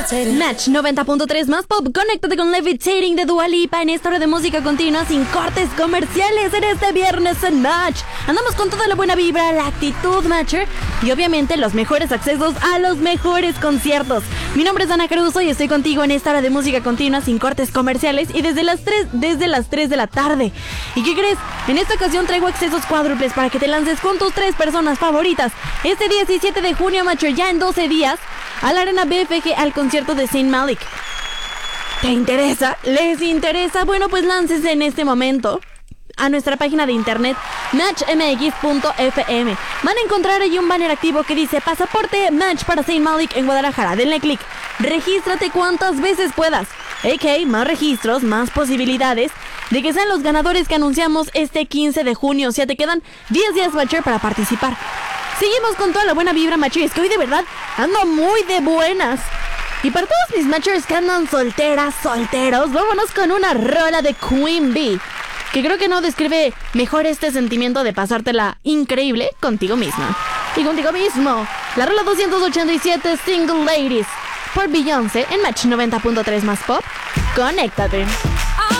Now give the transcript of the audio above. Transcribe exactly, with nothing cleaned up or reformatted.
Match noventa punto tres más pop. Conéctate con Levitating de Dua Lipa en esta hora de música continua sin cortes comerciales en este viernes en Match. Andamos con toda la buena vibra, la actitud Matcher y obviamente los mejores accesos a los mejores conciertos. Mi nombre es Ana Caruso y estoy contigo en esta hora de música continua sin cortes comerciales y desde las tres, desde las tres de la tarde. ¿Y qué crees? En esta ocasión traigo accesos cuádruples para que te lances con tus tres personas favoritas este diecisiete de junio, Matcher, ya en doce días, a la Arena B F G al concierto de Saint Malik. ¿Te interesa? ¿Les interesa? Bueno, pues láncense en este momento a nuestra página de internet match m x punto f m. Van a encontrar ahí un banner activo que dice Pasaporte Match para Saint Malik en Guadalajara. Denle clic, regístrate cuantas veces puedas. Ok, más registros, más posibilidades de que sean los ganadores que anunciamos este quince de junio. O sea, te quedan diez días, Matcher, para participar. Seguimos con toda la buena vibra, Matcher. Es que hoy de verdad ando muy de buenas. Y para todos mis Matchers que andan solteras, solteros, vámonos con una rola de Queen Bee, que creo que no describe mejor este sentimiento de pasártela increíble contigo misma y contigo mismo. La rola doscientos ochenta y siete, Single Ladies, por Beyoncé en Match noventa punto tres más pop. Conéctate.